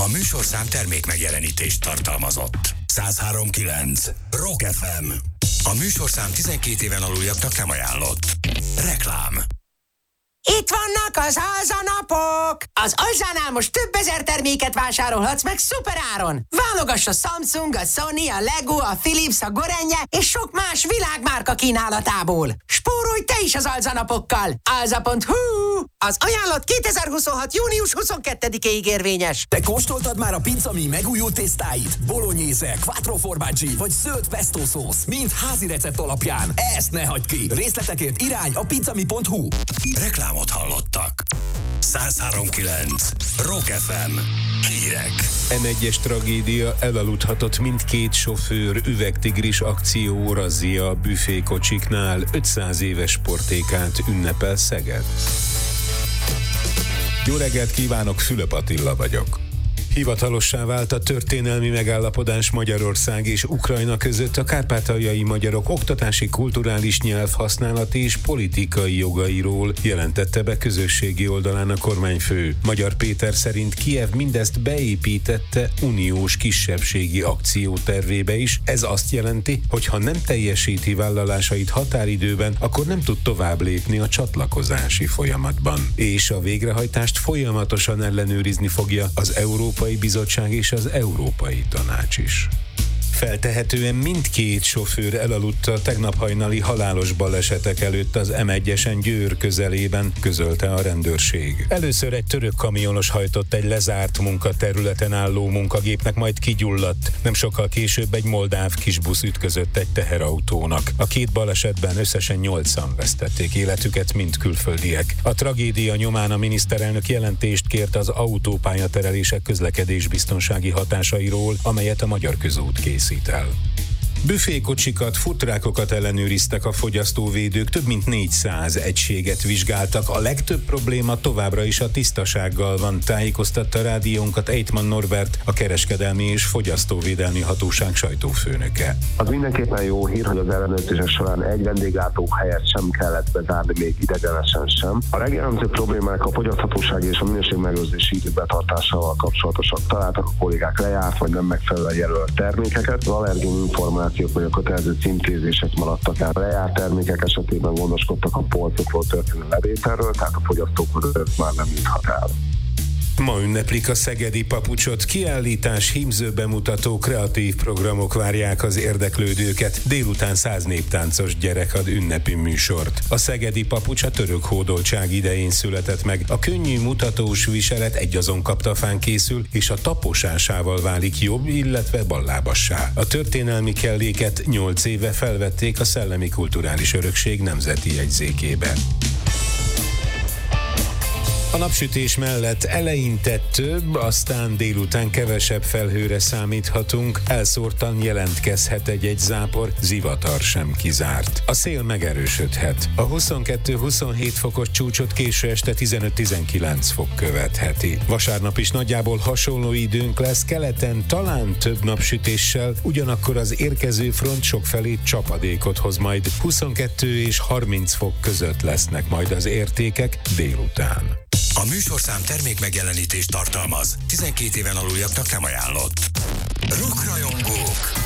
A műsorszám termék megjelenítést tartalmazott. 103.9 Rock FM. A műsorszám 12 éven aluljaknak nem ajánlott. Reklám. Itt vannak az Alza-napok! Az Alzánál most több ezer terméket vásárolhatsz meg szuperáron! Válogass a Samsung, a Sony, a Lego, a Philips, a Gorenje és sok más világmárka kínálatából! Spórolj te is az Alza-napokkal! Alza.hu! Az ajánlat 2026. június 22-ig érvényes! Te kóstoltad már a Pizzami megújult tésztáit? Bolognese, quattro formaggi vagy zöld pesto szósz? Mind házi recept alapján. Ezt ne hagyd ki! Részletekért irány a pizzami.hu. Reklámot hallottak. 103.9 Rock FM. Hírek. M1-es tragédia, elaludhatott mindkét sofőr, üvegtigris akció, razzia a büfékocsiknál, 500 éves sportékát ünnepel Szeged. Jó reggelt kívánok, Fülöp Attila vagyok. Hivatalossá vált a történelmi megállapodás Magyarország és Ukrajna között a kárpátaljai magyarok oktatási, kulturális nyelvhasználati és politikai jogairól, jelentette be közösségi oldalán a kormányfő. Magyar Péter szerint Kijev mindezt beépítette uniós kisebbségi akciótervébe is. Ez azt jelenti, hogy ha nem teljesíti vállalásait határidőben, akkor nem tud tovább lépni a csatlakozási folyamatban. És a végrehajtást folyamatosan ellenőrizni fogja az Európai Bizottság és az Európai Tanács is. Feltehetően mindkét sofőr elaludt a tegnap hajnali halálos balesetek előtt az M1-esen Győr közelében, közölte a rendőrség. Először egy török kamionos hajtott egy lezárt munkaterületen álló munkagépnek, majd kigyulladt. Nem sokkal később egy moldáv kisbusz ütközött egy teherautónak. A két balesetben összesen 8-an vesztették életüket, mind külföldiek. A tragédia nyomán a miniszterelnök jelentést kért az autópályaterelések közlekedésbiztonsági hatásairól, amelyet a Magyar Közút készít el. Büfékocsikat, futrákokat ellenőriztek a fogyasztóvédők, több mint 400 egységet vizsgáltak. A legtöbb probléma továbbra is a tisztasággal van, tájékoztatta rádiónkat Ejtman Norbert, a Kereskedelmi és Fogyasztóvédelmi Hatóság sajtófőnöke. Az mindenképpen jó hír, hogy az ellenőrzések során egy vendéglátóhelyet sem kellett bezárni, még idegenesen sem. A legjelentősebb problémák a fogyaszthatósági és a minőségmegőrzési idők betartásával kapcsolatosak. Találtak a kollégák lejárt vagy nem megfelelően jelölt termékeket, az allergén információk vagy a kötelező címkézések maradtak el. Lejárt termékek esetében gondoskodtak a polcokról történő levételről, tehát a fogyasztókhoz ez már nem juthat el. Ma ünneplik a szegedi papucsot, kiállítás, hímzőbemutató, kreatív programok várják az érdeklődőket. Délután 100 néptáncos gyerek ad ünnepi műsort. A szegedi papucs a török hódoltság idején született meg. A könnyű mutatós viselet egyazon kaptafán készül, és a taposásával válik jobb, illetve ballábassá. A történelmi kelléket 8 éve felvették a Szellemi Kulturális Örökség nemzeti jegyzékébe. A napsütés mellett eleinte több, aztán délután kevesebb felhőre számíthatunk, elszórtan jelentkezhet egy zápor, zivatar sem kizárt. A szél megerősödhet. A 22-27 fokos csúcsot késő este 15-19 fok követheti. Vasárnap is nagyjából hasonló időnk lesz, keleten talán több napsütéssel, ugyanakkor az érkező front sokfelé csapadékot hoz majd. 22 és 30 fok között lesznek majd az értékek délután. A műsorszám termék megjelenítést tartalmaz. 12 éven aluljaknak nem ajánlott. Rockrajongók!